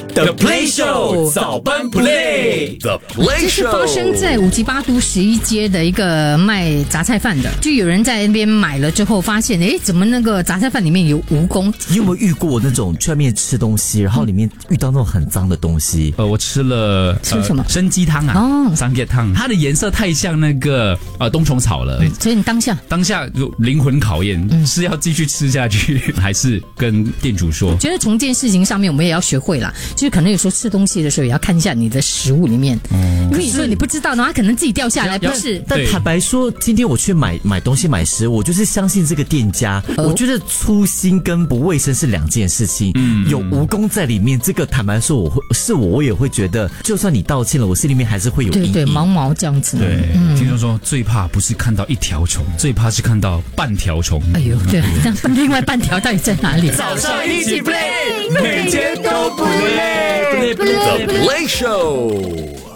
The Play Show 早班 Play，The Play Show 这是发生在五级八都11街的一个卖杂菜饭的，就有人在那边买了之后发现，怎么那个杂菜饭里面有蜈蚣？ 你有没有遇过那种去外面吃东西，然后里面遇到那种很脏的东西？ 我吃了什么参鸡汤啊，三叶汤，它的颜色太像那个冬虫草了， 所以你当下有灵魂考验，是要继续吃下去，还是跟店主说？ 觉得从这件事情上面我们也要学会啦，就是可能有时候吃东西的时候也要看一下你的食物里面，因为你说你不知道呢，它可能自己掉下来，不是？ 但坦白说，今天我去买东西买食物，我就是相信这个店家。我觉得粗心跟不卫生是两件事情。有蜈蚣在里面，这个坦白说，我也会觉得，就算你道歉了，我心里面还是会有阴影。 对，毛毛这样子。 对，听说最怕不是看到一条虫，最怕是看到半条虫。 哎呦，对，那另外半条到底在哪里？ 早上一起 play， 每天都不累。The Play Show。